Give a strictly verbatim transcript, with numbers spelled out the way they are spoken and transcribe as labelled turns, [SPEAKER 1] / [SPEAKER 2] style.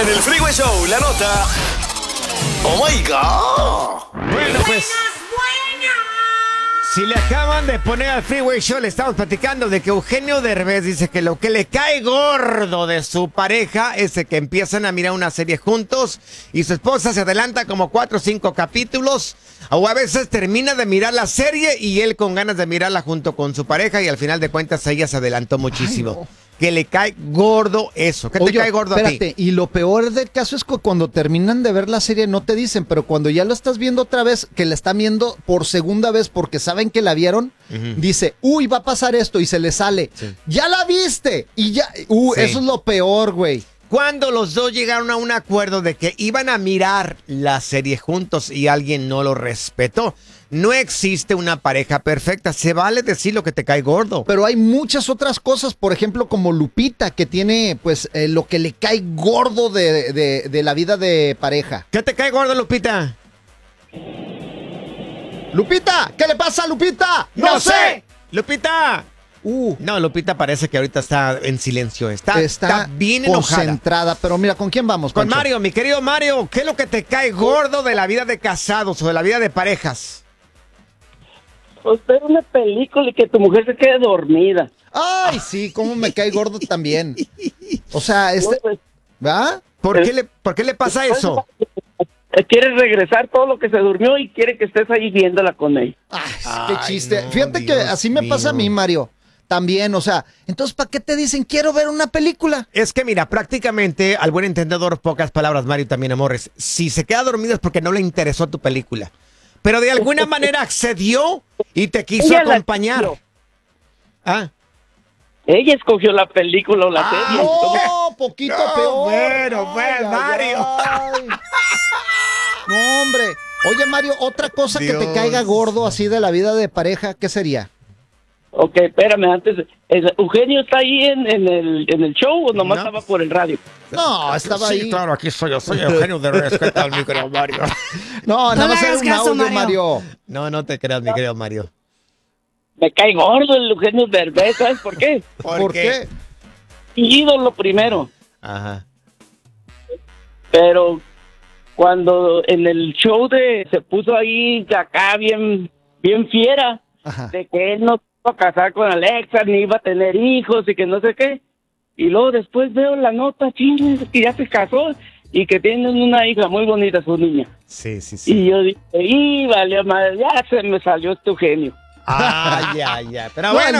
[SPEAKER 1] En el Freeway Show, la nota. Oh my God.
[SPEAKER 2] Bueno, pues. Si le acaban de poner al Freeway Show, le estamos platicando de que Eugenio Derbez dice que lo que le cae gordo de su pareja es de que empiezan a mirar una serie juntos y su esposa se adelanta como cuatro o cinco capítulos, o a veces termina de mirar la serie y él con ganas de mirarla junto con su pareja y al final de cuentas ella se adelantó muchísimo. Ay, no. Que le cae gordo eso. ¿Qué
[SPEAKER 3] Oye,
[SPEAKER 2] te cae gordo
[SPEAKER 3] espérate,
[SPEAKER 2] a ti?
[SPEAKER 3] Y lo peor del caso es que cuando terminan de ver la serie no te dicen, pero cuando ya lo estás viendo otra vez, que la están viendo por segunda vez porque saben que la vieron, uh-huh. dice, uy, va a pasar esto y se le sale. Sí. ¡Ya la viste! Y ya, uh, sí. Eso es lo peor, güey.
[SPEAKER 2] Cuando los dos llegaron a un acuerdo de que iban a mirar la serie juntos y alguien no lo respetó. No existe una pareja perfecta, se vale decir lo que te cae gordo.
[SPEAKER 3] Pero hay muchas otras cosas, por ejemplo, como Lupita, que tiene pues eh, lo que le cae gordo de, de, de la vida de pareja.
[SPEAKER 2] ¿Qué te cae gordo, Lupita?
[SPEAKER 3] ¡Lupita! ¿Qué le pasa a Lupita?
[SPEAKER 2] ¡No, no sé! sé! ¡Lupita! Uh. No, Lupita parece que ahorita está en silencio. Está, está, está bien
[SPEAKER 3] concentrada.
[SPEAKER 2] Enojada.
[SPEAKER 3] Pero mira, ¿con quién vamos?
[SPEAKER 2] Con
[SPEAKER 3] Pancho?
[SPEAKER 2] Mario, mi querido Mario. ¿Qué es lo que te cae gordo de la vida de casados o de la vida de parejas?
[SPEAKER 4] Pues ver una película y que tu mujer se quede dormida.
[SPEAKER 3] Ay, sí, cómo me cae gordo también. O sea, este... ¿va?
[SPEAKER 2] ¿Por qué le, por qué le pasa eso?
[SPEAKER 4] Quiere regresar todo lo que se durmió y quiere que estés ahí viéndola con él.
[SPEAKER 3] Ay, qué chiste. Ay, no, Fíjate Dios que así me mío. pasa a mí, Mario. También, o sea, entonces, ¿para qué te dicen quiero ver una película?
[SPEAKER 2] Es que mira, prácticamente, al buen entendedor, pocas palabras, Mario, también amores. Si se queda dormido es porque no le interesó tu película. Pero de alguna manera accedió y te quiso
[SPEAKER 4] Ella
[SPEAKER 2] acompañar.
[SPEAKER 3] ¿Ah?
[SPEAKER 4] Ella escogió la película o la
[SPEAKER 3] ah,
[SPEAKER 4] serie.
[SPEAKER 3] No, poquito
[SPEAKER 2] no,
[SPEAKER 3] peor.
[SPEAKER 2] Bueno, bueno, Mario.
[SPEAKER 3] Ay. No, hombre. Oye, Mario, otra cosa Dios. que te caiga gordo así de la vida de pareja, ¿qué sería?
[SPEAKER 4] Ok, espérame, antes, ¿Eugenio está ahí en, en, el, en el show o nomás no. estaba por el radio?
[SPEAKER 3] No, estaba
[SPEAKER 2] sí,
[SPEAKER 3] ahí.
[SPEAKER 2] Sí, claro, aquí soy yo, soy Eugenio Derbez. ¿Qué tal, mi querido Mario?
[SPEAKER 3] No, nada más era un audio, Mario. Mario.
[SPEAKER 2] No, no te creas, mi querido Mario.
[SPEAKER 4] Me cae gordo el Eugenio Derbez, ¿sabes por qué?
[SPEAKER 2] ¿Por,
[SPEAKER 3] ¿Por
[SPEAKER 2] qué?
[SPEAKER 3] qué?
[SPEAKER 4] Ídolo primero.
[SPEAKER 2] Ajá.
[SPEAKER 4] Pero cuando en el show de se puso ahí acá bien, bien fiera, Ajá. de que él no a casar con Alexa, ni iba a tener hijos y que no sé qué. Y luego después veo la nota, chingue, que ya se casó y que tienen una hija muy bonita, su niña.
[SPEAKER 2] Sí, sí, sí.
[SPEAKER 4] Y yo dije, y vale, madre, ya se me salió este Eugenio.
[SPEAKER 2] Ah, ya, ya. Pero bueno.